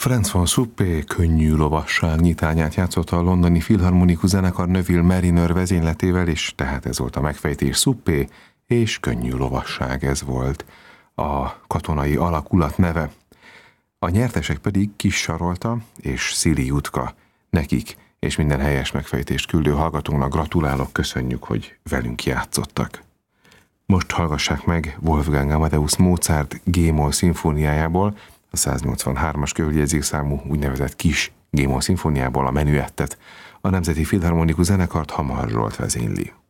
Franz von Suppé könnyű lovasság nyitányát játszott a londoni filharmonikus zenekar Neville Marriner vezényletével, és tehát ez volt a megfejtés, Suppé és könnyű lovasság, ez volt a katonai alakulat neve. A nyertesek pedig Kis Sarolta és Szili Jutka. Nekik és minden helyes megfejtést küldő hallgatónak gratulálok, köszönjük, hogy velünk játszottak. Most hallgassák meg Wolfgang Amadeus Mozart G-moll szimfóniájából, a 183-as kövüljegyzékszámú úgynevezett kis G-moll szimfóniából a menüettet. A Nemzeti Filharmonikus Zenekart Hamar Zsolt vezényli.